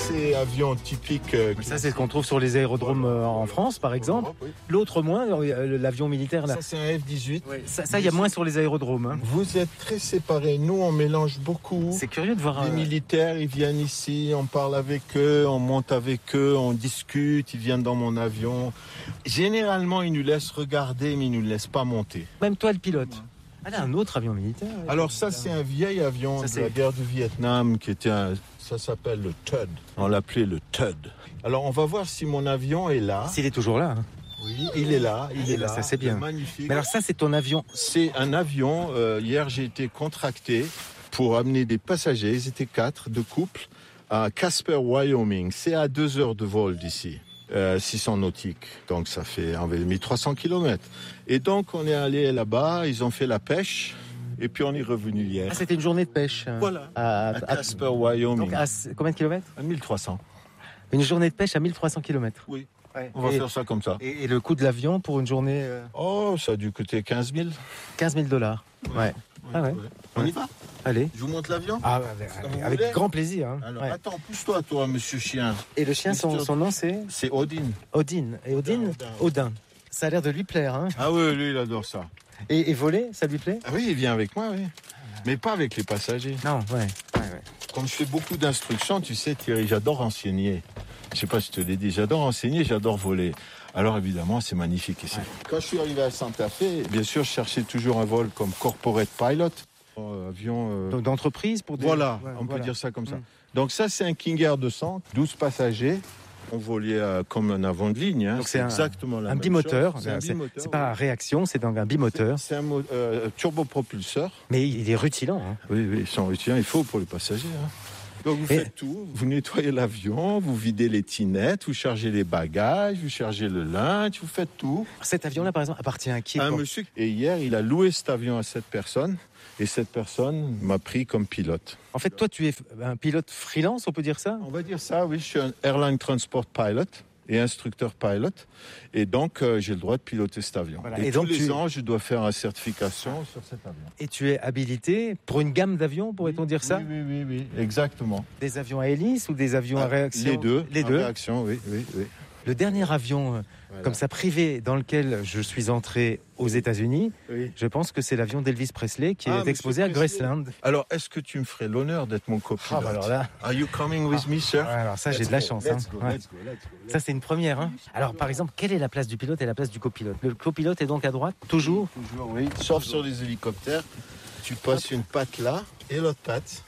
c'est avion typique. Ça, c'est ce qu'on trouve sur les aérodromes en France, par exemple. Oui. L'autre moins, l'avion militaire là. Ça, c'est un F-18. Ouais, ça, il y a moins sur les aérodromes. Hein. Vous êtes très séparés. Nous, on mélange beaucoup. C'est curieux de voir. Les militaires, ils viennent ici, on parle avec eux, on monte avec eux, on discute, ils viennent dans mon avion. Généralement, ils nous laissent regarder, mais ils ne nous laissent pas monter. Même toi, le pilote. Ah là, un autre avion militaire. Alors ça, c'est un vieil avion de la guerre du Vietnam qui était ça s'appelle le TUD. On l'appelait le TUD. Alors on va voir si mon avion est là. S'il est toujours là. Hein. Oui, il est là, il est là. Ça, c'est bien. Magnifique. Mais alors ça, c'est ton avion. C'est un avion. Hier, j'ai été contracté pour amener des passagers. Ils étaient 4 de couple à Casper, Wyoming. C'est à 2 heures de vol d'ici. 600 nautiques, donc ça fait environ 1300 km. Et donc on est allé là-bas, ils ont fait la pêche, et puis on est revenu hier. Ah, c'était une journée de pêche. Voilà. À Casper, Wyoming. Donc à combien de kilomètres? À 1300. Une journée de pêche à 1300 km. Oui. Ouais. On va faire ça comme ça. Et le coût de l'avion pour une journée Oh, ça a dû coûter 15 000. $15,000. Ouais. Ah ouais. On y va? Allez. Je vous montre l'avion? Ah, avec grand plaisir. Hein. Alors ouais. attends, pousse-toi, toi, monsieur chien. Et le chien, son nom, c'est? C'est Odin. Odin. Et Odin? Odin. Ça a l'air de lui plaire. Hein. Ah oui, lui, il adore ça. Et voler, ça lui plaît? Ah oui, il vient avec moi, oui. Mais pas avec les passagers. Non, ouais. Comme je fais beaucoup d'instructions, tu sais, Thierry, j'adore enseigner. Je sais pas si je te l'ai dit, j'adore enseigner, j'adore voler. Alors évidemment, c'est magnifique ici. Ouais. Quand je suis arrivé à Santa Fe, bien sûr, je cherchais toujours un vol comme corporate pilot. Avion... Donc d'entreprise pour des... Voilà, on peut dire ça comme ça. Donc ça, c'est un King Air 200, 12 passagers. On volait comme un avion de ligne. Hein. Donc c'est exactement la un même bimoteur. chose. C'est pas à réaction, c'est donc un bimoteur. C'est un turbopropulseur. Mais il est rutilant. Hein. Oui, ils sont rutilants. Il faut pour les passagers. Hein. Donc vous faites tout, vous nettoyez l'avion, vous videz les tinettes, vous chargez les bagages, vous chargez le linge, vous faites tout. Cet avion-là, par exemple, appartient à qui? Un monsieur. Et hier, il a loué cet avion à cette personne, et cette personne m'a pris comme pilote. En fait, toi, tu es un pilote freelance, on peut dire ça? On va dire ça, oui. Je suis un airline transport pilot et instructeur pilot, et donc j'ai le droit de piloter cet avion. Voilà. Et tous donc, les ans, je dois faire une certification sur cet avion. Et tu es habilité pour une gamme d'avions, pourrait-on dire ça? Oui, exactement. Des avions à hélice ou des avions à réaction? Les deux. Les deux. Réaction, oui. Le dernier avion comme ça privé dans lequel je suis entré aux États-Unis, je pense que c'est l'avion d'Elvis Presley qui est exposé à Graceland. Alors, est-ce que tu me ferais l'honneur d'être mon copilote? Alors là, Are you coming with me, sir? Alors ça, j'ai de la chance. Let's go. Ça, c'est une première. Hein. Alors, par exemple, quelle est la place du pilote et la place du copilote? Le copilote est donc à droite, toujours? Toujours, oui. Sauf sur les hélicoptères. Tu passes une patte là et l'autre patte.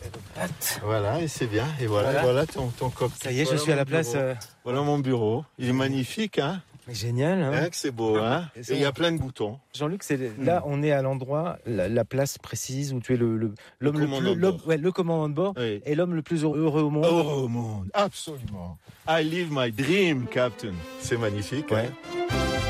Voilà, et c'est bien. Et voilà ton cockpit. Ça y est, je suis à la place. Voilà mon bureau. Il est magnifique, hein? Génial. Hein, c'est beau, hein? Et il y a plein de boutons. Jean-Luc, là, on est à l'endroit, la place précise où tu es l'homme le commandant de bord et l'homme le plus heureux au monde. Heureux au monde, absolument. I live my dream, Captain. C'est magnifique. Ouais. Hein?